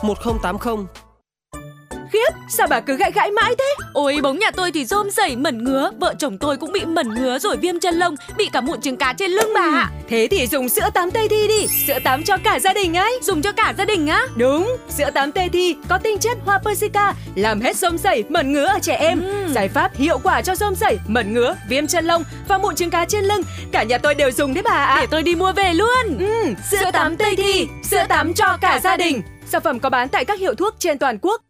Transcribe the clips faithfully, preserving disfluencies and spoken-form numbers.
một không tám không. Khiếp, sao bà cứ gãi gãi mãi thế? Ôi, bóng nhà tôi thì rôm rẩy mẩn ngứa, vợ chồng tôi cũng bị mẩn ngứa rồi viêm chân lông, bị cả mụn trứng cá trên lưng bà ạ. Ừ, thế thì dùng sữa tắm Tây Thi đi, sữa tắm cho cả gia đình ấy. Dùng cho cả gia đình á? Đúng, sữa tắm Tây Thi có tinh chất hoa Persica, làm hết rôm rẩy, mẩn ngứa ở trẻ em. Ừ. Giải pháp hiệu quả cho rôm rẩy, mẩn ngứa, viêm chân lông và mụn trứng cá trên lưng. Cả nhà tôi đều dùng đấy bà ạ. Để tôi đi mua về luôn. Ừ, sữa, sữa tắm Tây Thi, sữa tắm cho cả gia đình. Sản phẩm có bán tại các hiệu thuốc trên toàn quốc.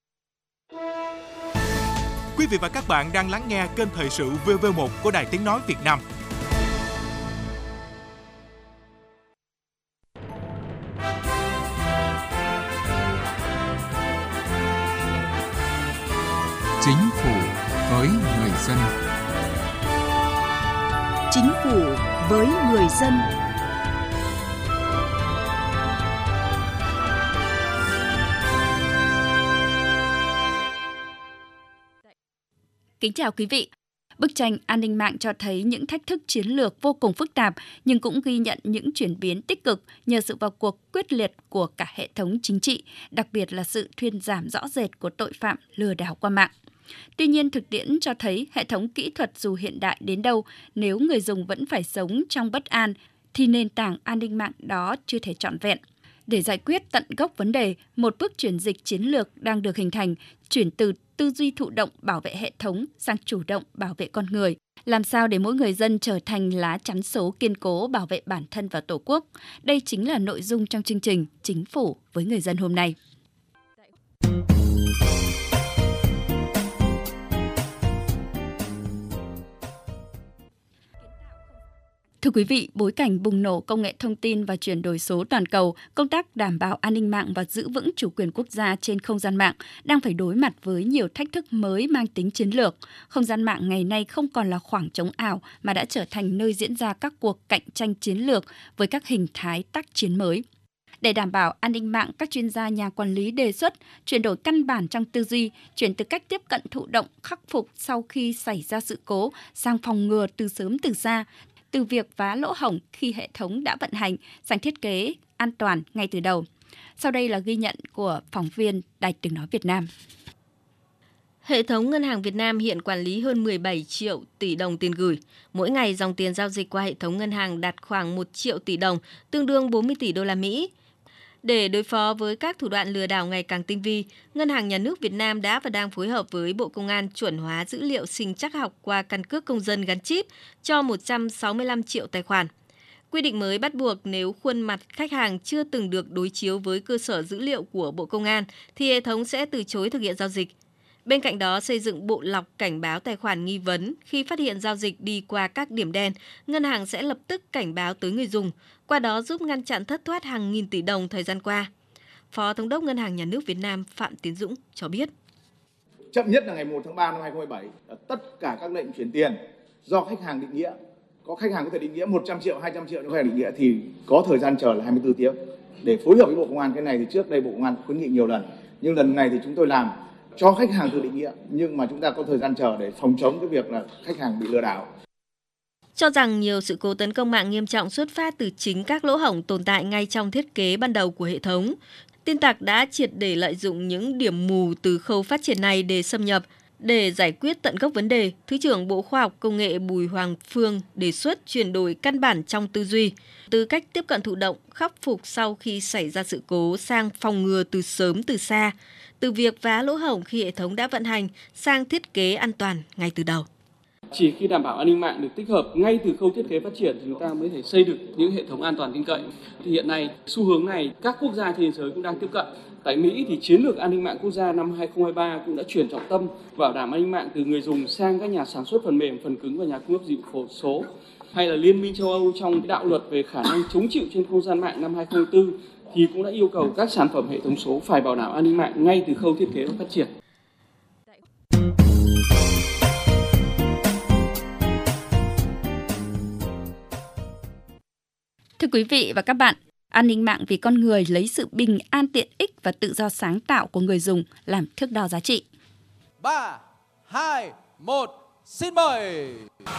Quý vị và các bạn đang lắng nghe kênh Thời sự vê vê một của Đài Tiếng nói Việt Nam. Chính phủ với người dân. Chính phủ với người dân. Kính chào quý vị. Bức tranh an ninh mạng cho thấy những thách thức chiến lược vô cùng phức tạp, nhưng cũng ghi nhận những chuyển biến tích cực nhờ sự vào cuộc quyết liệt của cả hệ thống chính trị, đặc biệt là sự thuyên giảm rõ rệt của tội phạm lừa đảo qua mạng. Tuy nhiên, thực tiễn cho thấy hệ thống kỹ thuật dù hiện đại đến đâu, nếu người dùng vẫn phải sống trong bất an, thì nền tảng an ninh mạng đó chưa thể trọn vẹn. Để giải quyết tận gốc vấn đề, một bước chuyển dịch chiến lược đang được hình thành, chuyển từ tư duy thụ động bảo vệ hệ thống sang chủ động bảo vệ con người. Làm sao để mỗi người dân trở thành lá chắn số kiên cố bảo vệ bản thân và Tổ quốc? Đây chính là nội dung trong chương trình Chính phủ với người dân hôm nay. Thưa quý vị, bối cảnh bùng nổ công nghệ thông tin và chuyển đổi số toàn cầu, công tác đảm bảo an ninh mạng và giữ vững chủ quyền quốc gia trên không gian mạng đang phải đối mặt với nhiều thách thức mới mang tính chiến lược. Không gian mạng ngày nay không còn là khoảng trống ảo mà đã trở thành nơi diễn ra các cuộc cạnh tranh chiến lược với các hình thái tác chiến mới. Để đảm bảo an ninh mạng, các chuyên gia nhà quản lý đề xuất chuyển đổi căn bản trong tư duy, chuyển từ cách tiếp cận thụ động khắc phục sau khi xảy ra sự cố sang phòng ngừa từ sớm từ xa, từ việc vá lỗ hổng khi hệ thống đã vận hành sang thiết kế an toàn ngay từ đầu. Sau đây là ghi nhận của phóng viên Đài Tiếng nói Việt Nam. Hệ thống Ngân hàng Việt Nam hiện quản lý hơn mười bảy triệu tỷ đồng tiền gửi. Mỗi ngày dòng tiền giao dịch qua hệ thống ngân hàng đạt khoảng một triệu tỷ đồng, tương đương bốn mươi tỷ đô la Mỹ. Để đối phó với các thủ đoạn lừa đảo ngày càng tinh vi, Ngân hàng Nhà nước Việt Nam đã và đang phối hợp với Bộ Công an chuẩn hóa dữ liệu sinh trắc học qua căn cước công dân gắn chip cho một trăm sáu mươi lăm triệu tài khoản. Quy định mới bắt buộc nếu khuôn mặt khách hàng chưa từng được đối chiếu với cơ sở dữ liệu của Bộ Công an thì hệ thống sẽ từ chối thực hiện giao dịch. Bên cạnh đó, xây dựng bộ lọc cảnh báo tài khoản nghi vấn. Khi phát hiện giao dịch đi qua các điểm đen, ngân hàng sẽ lập tức cảnh báo tới người dùng, qua đó giúp ngăn chặn thất thoát hàng nghìn tỷ đồng thời gian qua. Phó Thống đốc Ngân hàng Nhà nước Việt Nam Phạm Tiến Dũng cho biết. Chậm nhất là ngày một tháng ba năm hai nghìn không trăm mười bảy, tất cả các lệnh chuyển tiền do khách hàng định nghĩa, có khách hàng có thể định nghĩa một trăm triệu, hai trăm triệu, nếu khách hàng định nghĩa thì có thời gian chờ là hai mươi tư tiếng. Để phối hợp với Bộ Công an, cái này thì trước đây Bộ Công an khuyến nghị nhiều lần, nhưng lần này thì chúng tôi làm cho khách hàng tự định nghĩa, nhưng mà chúng ta có thời gian chờ để phòng chống cái việc là khách hàng bị lừa đảo. Cho rằng nhiều sự cố tấn công mạng nghiêm trọng xuất phát từ chính các lỗ hổng tồn tại ngay trong thiết kế ban đầu của hệ thống. Tin tặc đã triệt để lợi dụng những điểm mù từ khâu phát triển này để xâm nhập. Để giải quyết tận gốc vấn đề, Thứ trưởng Bộ Khoa học Công nghệ Bùi Hoàng Phương đề xuất chuyển đổi căn bản trong tư duy, từ cách tiếp cận thụ động, khắc phục sau khi xảy ra sự cố sang phòng ngừa từ sớm từ xa, từ việc vá lỗ hổng khi hệ thống đã vận hành sang thiết kế an toàn ngay từ đầu. Chỉ khi đảm bảo an ninh mạng được tích hợp ngay từ khâu thiết kế phát triển thì chúng ta mới thể xây được những hệ thống an toàn tin cậy. Thì hiện nay xu hướng này các quốc gia trên thế giới cũng đang tiếp cận. Tại Mỹ thì chiến lược an ninh mạng quốc gia năm hai không hai ba cũng đã chuyển trọng tâm bảo đảm an ninh mạng từ người dùng sang các nhà sản xuất phần mềm, phần cứng và nhà cung cấp dịch vụ số. Hay là Liên minh châu Âu trong đạo luật về khả năng chống chịu trên không gian mạng năm hai không hai tư thì cũng đã yêu cầu các sản phẩm hệ thống số phải bảo đảm an ninh mạng ngay từ khâu thiết kế và phát triển. Thưa quý vị và các bạn, an ninh mạng vì con người lấy sự bình an, tiện ích và tự do sáng tạo của người dùng làm thước đo giá trị. ba, hai, một, xin mời!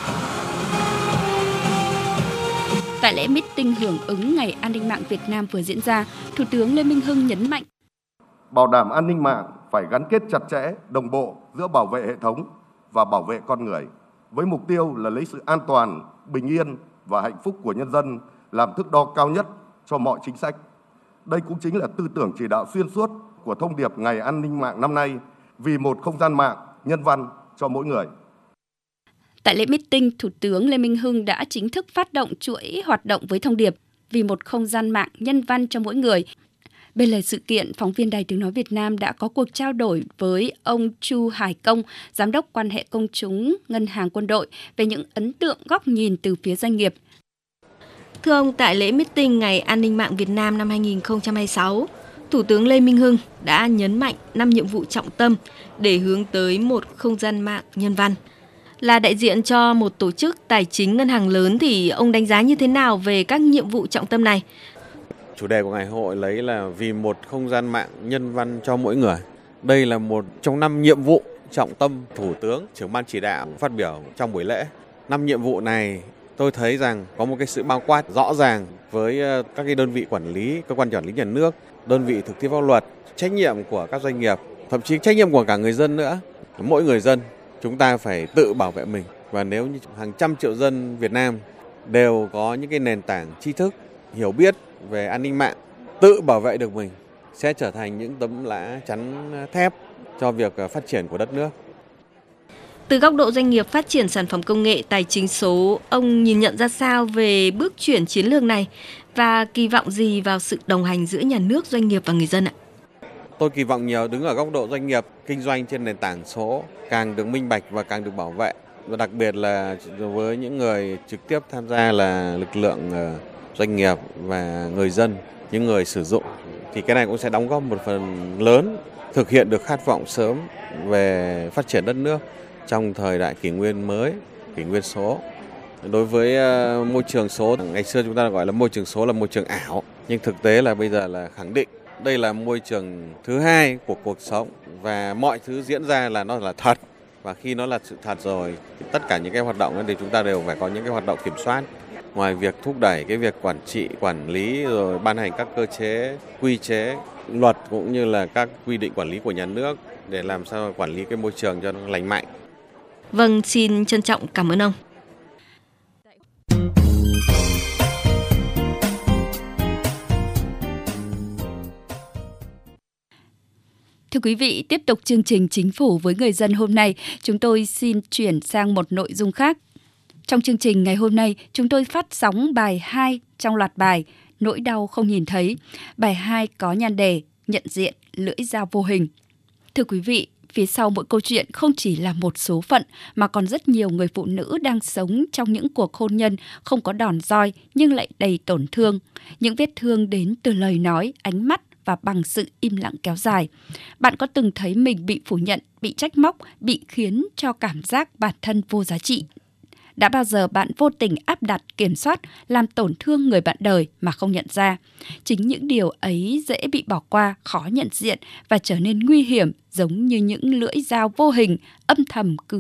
Tại lễ meeting hưởng ứng Ngày An ninh mạng Việt Nam vừa diễn ra, Thủ tướng Lê Minh Hưng nhấn mạnh Bảo đảm an ninh mạng phải gắn kết chặt chẽ, đồng bộ giữa bảo vệ hệ thống và bảo vệ con người, với mục tiêu là lấy sự an toàn, bình yên và hạnh phúc của nhân dân làm thước đo cao nhất cho mọi chính sách. Đây cũng chính là tư tưởng chỉ đạo xuyên suốt của thông điệp Ngày An ninh mạng năm nay, vì một không gian mạng nhân văn cho mỗi người. Tại lễ meeting, Thủ tướng Lê Minh Hưng đã chính thức phát động chuỗi hoạt động với thông điệp vì một không gian mạng nhân văn cho mỗi người. Bên lề sự kiện, phóng viên Đài Tiếng nói Việt Nam đã có cuộc trao đổi với ông Chu Hải Công, Giám đốc quan hệ công chúng Ngân hàng Quân đội về những ấn tượng góc nhìn từ phía doanh nghiệp. Thưa ông, tại lễ meeting Ngày An ninh mạng Việt Nam năm hai không hai sáu, Thủ tướng Lê Minh Hưng đã nhấn mạnh năm nhiệm vụ trọng tâm để hướng tới một không gian mạng nhân văn. Là đại diện cho một tổ chức tài chính ngân hàng lớn thì ông đánh giá như thế nào về các nhiệm vụ trọng tâm này? Chủ đề của ngày hội lấy là vì một không gian mạng nhân văn cho mỗi người. Đây là một trong năm nhiệm vụ trọng tâm Thủ tướng, trưởng ban chỉ đạo phát biểu trong buổi lễ. Năm nhiệm vụ này tôi thấy rằng có một cái sự bao quát rõ ràng với các cái đơn vị quản lý, cơ quan quản lý nhà nước, đơn vị thực thi pháp luật, trách nhiệm của các doanh nghiệp, thậm chí trách nhiệm của cả người dân nữa. Mỗi người dân chúng ta phải tự bảo vệ mình, và nếu như hàng trăm triệu dân Việt Nam đều có những cái nền tảng tri thức, hiểu biết về an ninh mạng, tự bảo vệ được mình, sẽ trở thành những tấm lá chắn thép cho việc phát triển của đất nước. Từ góc độ doanh nghiệp phát triển sản phẩm công nghệ tài chính số, ông nhìn nhận ra sao về bước chuyển chiến lược này và kỳ vọng gì vào sự đồng hành giữa nhà nước, doanh nghiệp và người dân ạ? Tôi kỳ vọng nhiều đứng ở góc độ doanh nghiệp kinh doanh trên nền tảng số càng được minh bạch và càng được bảo vệ, và đặc biệt là với những người trực tiếp tham gia là lực lượng doanh nghiệp và người dân, những người sử dụng, thì cái này cũng sẽ đóng góp một phần lớn thực hiện được khát vọng sớm về phát triển đất nước trong thời đại kỷ nguyên mới, kỷ nguyên số. Đối với môi trường số, ngày xưa chúng ta gọi là môi trường số là môi trường ảo, nhưng thực tế là bây giờ là khẳng định đây là môi trường thứ hai của cuộc sống, và mọi thứ diễn ra là nó là thật. Và khi nó là sự thật rồi, tất cả những cái hoạt động thì chúng ta đều phải có những cái hoạt động kiểm soát. Ngoài việc thúc đẩy cái việc quản trị, quản lý rồi ban hành các cơ chế, quy chế, luật cũng như là các quy định quản lý của nhà nước để làm sao quản lý cái môi trường cho nó lành mạnh. Vâng, xin trân trọng cảm ơn ông. Thưa quý vị, tiếp tục chương trình Chính phủ với người dân hôm nay, chúng tôi xin chuyển sang một nội dung khác. Trong chương trình ngày hôm nay, chúng tôi phát sóng bài hai trong loạt bài Nỗi đau không nhìn thấy. Bài hai có nhan đề Nhận diện lưỡi dao vô hình. Thưa quý vị, phía sau mỗi câu chuyện không chỉ là một số phận mà còn rất nhiều người phụ nữ đang sống trong những cuộc hôn nhân không có đòn roi nhưng lại đầy tổn thương. Những vết thương đến từ lời nói, ánh mắt và bằng sự im lặng kéo dài. Bạn có từng thấy mình bị phủ nhận, bị trách móc, bị khiến cho cảm giác bản thân vô giá trị? Đã bao giờ bạn vô tình áp đặt, kiểm soát, làm tổn thương người bạn đời mà không nhận ra? Chính những điều ấy dễ bị bỏ qua, khó nhận diện và trở nên nguy hiểm, giống như những lưỡi dao vô hình âm thầm cứ